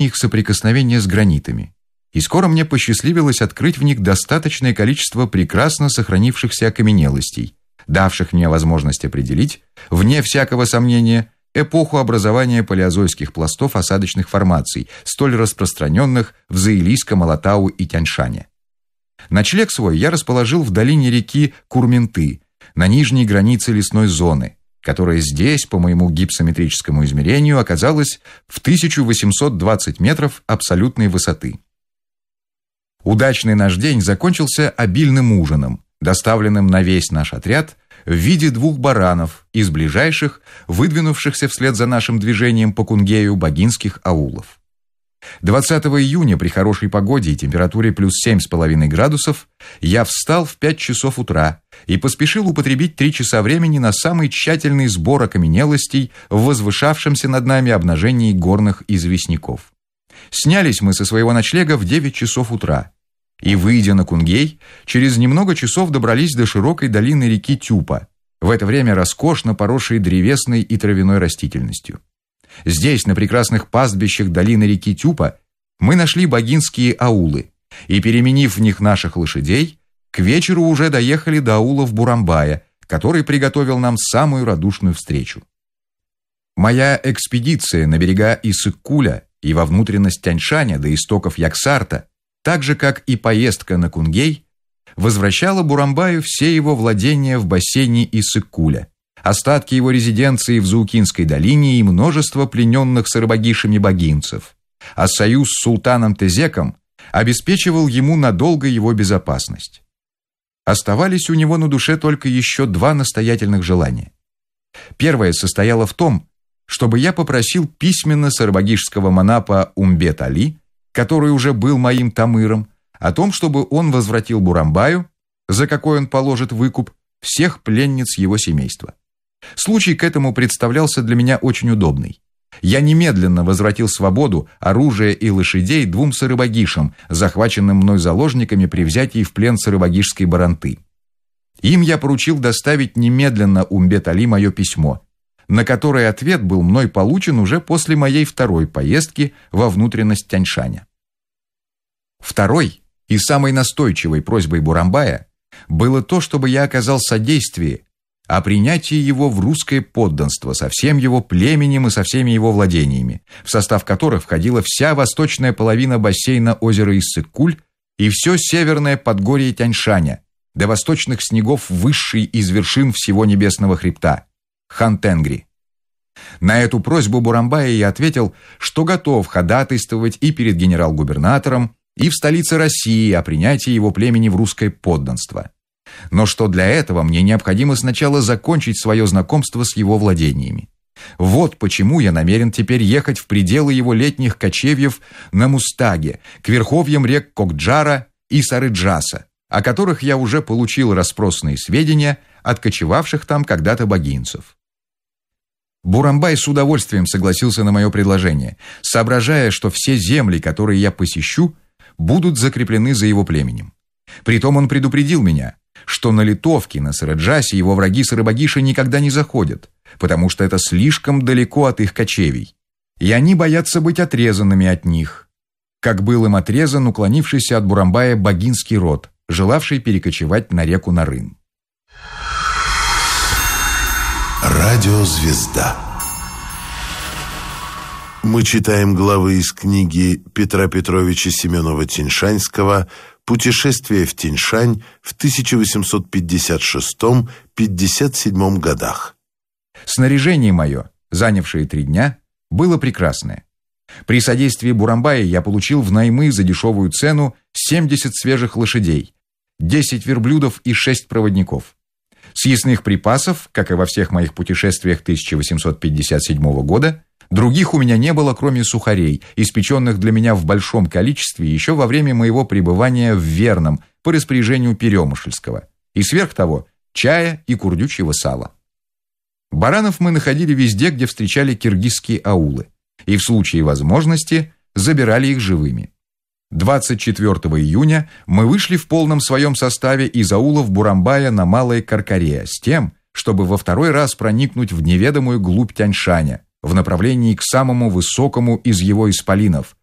их соприкосновения с гранитами, и скоро мне посчастливилось открыть в них достаточное количество прекрасно сохранившихся окаменелостей, давших мне возможность определить, вне всякого сомнения, эпоху образования палеозойских пластов осадочных формаций, столь распространенных в Заилийском Алатау и Тяньшане. Ночлег свой я расположил в долине реки Курменты, на нижней границе лесной зоны, которая здесь, по моему гипсометрическому измерению, оказалась в 1820 метров абсолютной высоты. Удачный наш день закончился обильным ужином, доставленным на весь наш отряд в виде 2 баранов из ближайших, выдвинувшихся вслед за нашим движением по Кунгею богинских аулов. 20 июня при хорошей погоде и температуре плюс 7,5 градусов я встал в 5 часов утра и поспешил употребить 3 часа времени на самый тщательный сбор окаменелостей в возвышавшемся над нами обнажении горных известняков. Снялись мы со своего ночлега в 9 часов утра и, выйдя на Кунгей, через немного часов добрались до широкой долины реки Тюпа, в это время роскошно поросшей древесной и травяной растительностью. Здесь, на прекрасных пастбищах долины реки Тюпа, мы нашли богинские аулы и, переменив в них наших лошадей, к вечеру уже доехали до аулов Бурамбая, который приготовил нам самую радушную встречу. Моя экспедиция на берега Иссык-Куля и во внутренность Тяньшаня до истоков Яксарта, так же, как и поездка на Кунгей, возвращала Бурамбаю все его владения в бассейне Иссык-Куля, остатки его резиденции в Заукинской долине и множество плененных сарабагишами богинцев, а союз с султаном Тезеком обеспечивал ему надолго его безопасность. Оставались у него на душе только еще 2 настоятельных желания. Первое состояло в том, чтобы я попросил письменно сарабагишского манапа Умбет-Али, который уже был моим тамыром, о том, чтобы он возвратил Бурамбаю, за какой он положит выкуп, всех пленниц его семейства. Случай к этому представлялся для меня очень удобный. Я немедленно возвратил свободу, оружие и лошадей 2 сарабагишам, захваченным мной заложниками при взятии в плен сарабагишской баранты. Им я поручил доставить немедленно Умбет-Али мое письмо, на которое ответ был мной получен уже после моей 2-й поездки во внутренность Тяньшаня. Второй и самой настойчивой просьбой Бурамбая было то, чтобы я оказал содействие о принятии его в русское подданство со всем его племенем и со всеми его владениями, в состав которых входила вся восточная половина бассейна озера Иссык-Куль и все северное подгорье Тяньшаня, до восточных снегов высшей из вершин всего небесного хребта – Хан-Тенгри. На эту просьбу Бурамбая я ответил, что готов ходатайствовать и перед генерал-губернатором, и в столице России о принятии его племени в русское подданство. Но что для этого мне необходимо сначала закончить свое знакомство с его владениями. Вот почему я намерен теперь ехать в пределы его летних кочевьев на Мустаге, к верховьям рек Кокджара и Сарыджаса, о которых я уже получил расспросные сведения от кочевавших там когда-то богинцев. Бурамбай с удовольствием согласился на мое предложение, соображая, что все земли, которые я посещу, будут закреплены за его племенем. Притом он предупредил меня, что на Литовке, на Сарыджасе его враги сарабагиши никогда не заходят, потому что это слишком далеко от их кочевий, и они боятся быть отрезанными от них, как был им отрезан уклонившийся от Бурамбая богинский род, желавший перекочевать на реку Нарын. Радиозвезда. Мы читаем главы из книги Петра Петровича Семенова-Тяньшанского «Путешествие в Тяньшань» в 1856-57 годах. Снаряжение мое, занявшее 3 дня, было прекрасное. При содействии Бурамбая я получил в наймы за дешевую цену 70 свежих лошадей, 10 верблюдов и 6 проводников. Съестных припасов, как и во всех моих путешествиях 1857 года, других у меня не было, кроме сухарей, испеченных для меня в большом количестве еще во время моего пребывания в Верном по распоряжению Перемышльского, и сверх того чая и курдючьего сала. Баранов мы находили везде, где встречали киргизские аулы, и в случае возможности забирали их живыми. 24 июня мы вышли в полном своем составе из аулов Бурамбая на Малое Каркаре с тем, чтобы во 2-й раз проникнуть в неведомую глубь Тяньшаня в направлении к самому высокому из его исполинов,